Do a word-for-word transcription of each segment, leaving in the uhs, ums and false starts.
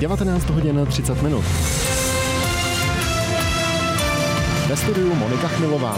devatenáct hodin třicet minut. Ve studiu Monika Chmilová.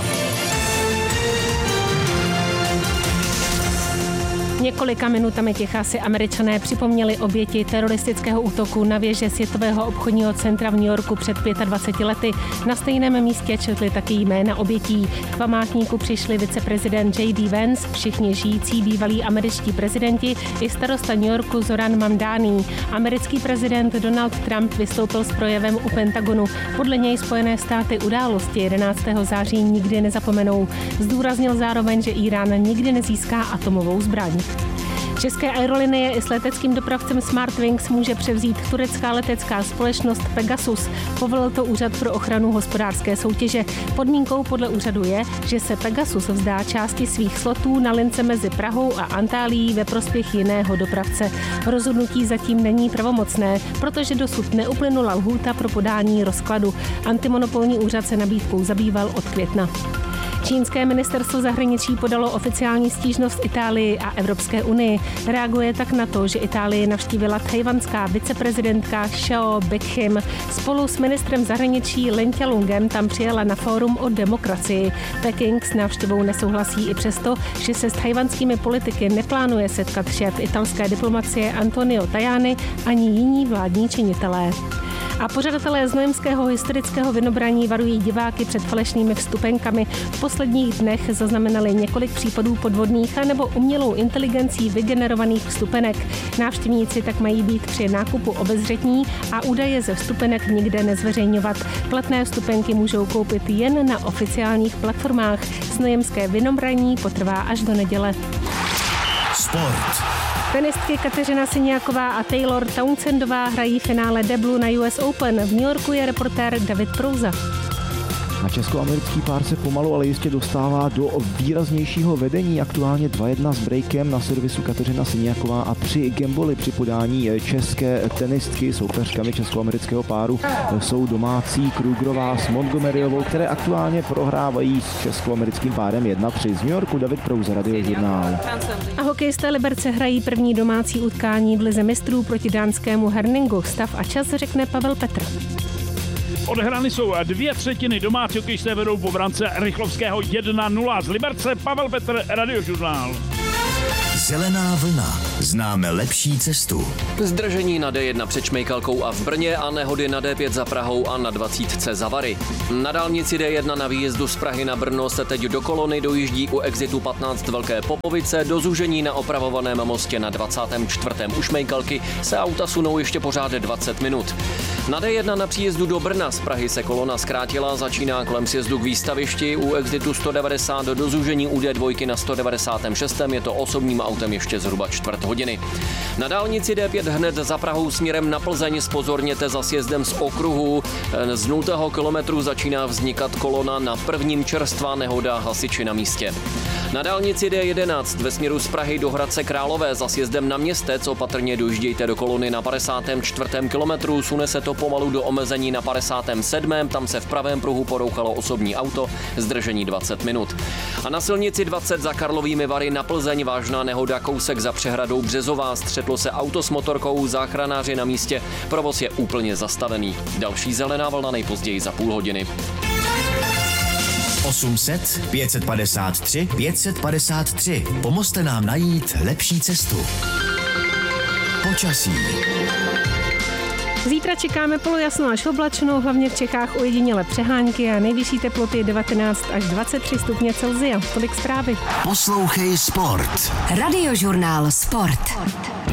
Několika minutami ticha si Američané připomněli oběti teroristického útoku na věže Světového obchodního centra v New Yorku před dvaceti pěti lety. Na stejném místě četli taky jména obětí. K památníku přišli viceprezident J D Vance, všichni žijící bývalí američtí prezidenti i starosta New Yorku Zoran Mamdani. Americký prezident Donald Trump vystoupil s projevem u Pentagonu. Podle něj Spojené státy události jedenáctého září nikdy nezapomenou. Zdůraznil zároveň, že Irán nikdy nezíská atomovou zbraň. České aerolinie i s leteckým dopravcem Smartwings může převzít turecká letecká společnost Pegasus. Povolil to Úřad pro ochranu hospodářské soutěže. Podmínkou podle úřadu je, že se Pegasus vzdá části svých slotů na lince mezi Prahou a Antálií ve prospěch jiného dopravce. Rozhodnutí zatím není pravomocné, protože dosud neuplynula lhůta pro podání rozkladu. Antimonopolní úřad se nabídkou zabýval od května. Čínské ministerstvo zahraničí podalo oficiální stížnost Itálii a Evropské unii. Reaguje tak na to, že Itálii navštívila tchajwanská viceprezidentka Xiao Beqim. Spolu s ministrem zahraničí Lin Qialungem tam přijela na fórum o demokracii. Peking s návštěvou nesouhlasí i přesto, že se s tchajwanskými politiky neplánuje setkat šéf italské diplomacie Antonio Tajani ani jiní vládní činitelé. A pořadatelé znojemského historického vinobraní varují diváky před falešnými vstupenkami. V posledních dnech zaznamenali několik případů podvodných a nebo umělou inteligencí vygenerovaných vstupenek. Návštěvníci tak mají být při nákupu obezřetní a údaje ze vstupenek nikde nezveřejňovat. Platné vstupenky můžou koupit jen na oficiálních platformách. Znojemské vinobraní potrvá až do neděle. Sport. Tenistky Kateřina Siniaková a Taylor Townsendová hrají finále deblu na U S Open. V New Yorku je reportér David Prouza. A česko-americký pár se pomalu, ale jistě dostává do výraznějšího vedení. Aktuálně dva jedna s breakem na servisu Kateřina Siniaková a tři gamboly při podání české tenistky. Soupeřkami česko-amerického páru jsou domácí Krugerová s Montgomeryovou, které aktuálně prohrávají s česko-americkým párem jedna tři. Z New Yorku David Prouza, Radiožurnál. A hokejisté Liberce hrají první domácí utkání v lize mistrů proti dánskému Herningu. Stav a čas řekne Pavel Petr. Odehrány jsou dvě třetiny, domácí hokejisté vedou po brance Rychlovského jedna nula. Z Liberce Pavel Petr, Radiožurnál. Zelená vlna. Známe lepší cestu. Zdržení na D jedna před Šmejkalkou a v Brně a nehody na D pět za Prahou a na dvacítce za Vary. Na dálnici D jedna na výjezdu z Prahy na Brno se teď do kolony dojíždí u exitu patnáct Velké Popovice. Do zúžení na opravovaném mostě na dvacátém čtvrtém u Šmejkalky se auta sunou ještě pořád dvacet minut. Na D jedna na příjezdu do Brna z Prahy se kolona zkrátila, začíná kolem sjezdu k výstavišti, u exitu sto devadesát do zúžení u D dva na sto devadesátém šestém je to osobním autem ještě zhruba čtvrt hodiny. Na dálnici D pět hned za Prahou směrem na Plzeň zpozorněte za sjezdem z okruhu. Z nultého kilometru začíná vznikat kolona, na prvním čerstvá nehoda, hasiči na místě. Na dálnici D jedenáct ve směru z Prahy do Hradce Králové za sjezdem na Městec opatrně dojíždějte do kolony na padesátém čtvrtém kilometru, sune se to pomalu do omezení na padesátém sedmém tam se v pravém pruhu porouchalo osobní auto, zdržení dvacet minut. A na silnici dvacet za Karlovými Vary na Plzeň vážná nehoda, kousek za přehradou Březová, střetlo se auto s motorkou, záchranáři na místě, provoz je úplně zastavený. Další zelená vlna nejpozději za půl hodiny. osm set pět padesát tři pět padesát tři. Pomozte nám najít lepší cestu. Počasí. Zítra čekáme polojasno až oblačno, hlavně v Čechách ojediněle přehánky a nejvyšší teploty devatenáct až dvacet tři stupně Celsia. Tolik zprávy. Poslouchej Sport. Radiožurnál Sport.